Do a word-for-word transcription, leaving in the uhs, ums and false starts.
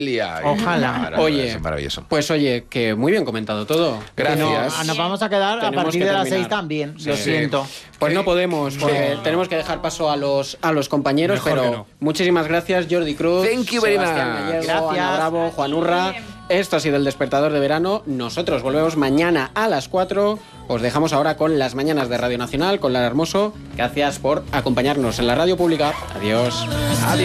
Ojalá. Oye, maravilloso. Pues oye, que muy bien comentado todo. Gracias. No, nos vamos a quedar a Tenemos partir que de las terminar. seis también, Sí. lo siento. Pues no podemos, porque No. tenemos que dejar paso a los a los compañeros, Mejor pero que no. muchísimas gracias, Jordi Cruz, Thank you very Sebastián much. Gallego, Gracias. Ana Bravo, Juan Urra. Esto ha sido el Despertador de Verano. Nosotros volvemos mañana a las cuatro. Os dejamos ahora con las mañanas de Radio Nacional, con Lara Hermoso. Gracias por acompañarnos en la radio pública. Adiós. Adiós.